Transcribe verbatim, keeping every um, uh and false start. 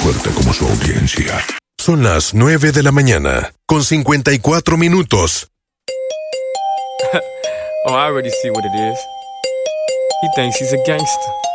fuerte como su audiencia. Son las nueve de la mañana, con cincuenta y cuatro minutos. Oh, I already see what it is. He thinks he's a gangster.